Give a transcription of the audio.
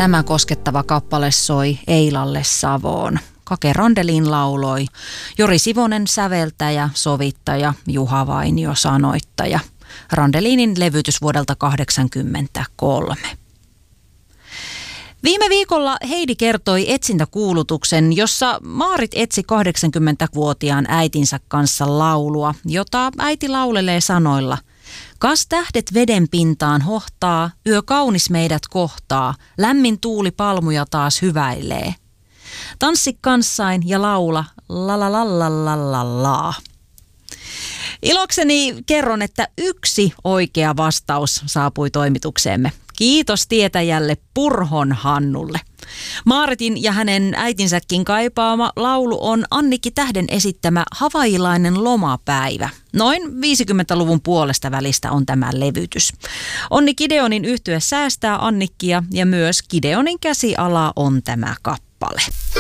Tämä koskettava kappale soi Eilalle Savoon. Kake Randelin lauloi, Jori Sivonen säveltäjä, sovittaja, Juha Vainio sanoittaja. Randelinin levytys vuodelta 1983. Viime viikolla Heidi kertoi etsintäkuulutuksen, jossa Maarit etsi 80-vuotiaan äitinsä kanssa laulua, jota äiti laulelee sanoilla: Kas tähdet veden pintaan hohtaa, yö kaunis meidät kohtaa, lämmin tuuli palmuja taas hyväilee. Tanssi kanssain ja laula la la la la la la la. Ilokseni kerron, että yksi oikea vastaus saapui toimitukseemme. Kiitos tietäjälle Purhon Hannulle. Maaritin ja hänen äitinsäkin kaipaama laulu on Annikki Tähden esittämä Havailainen lomapäivä. Noin 50-luvun puolesta välistä on tämä levytys. Onni Gideonin yhtye säästää Annikkia ja myös Gideonin käsiala on tämä kappale.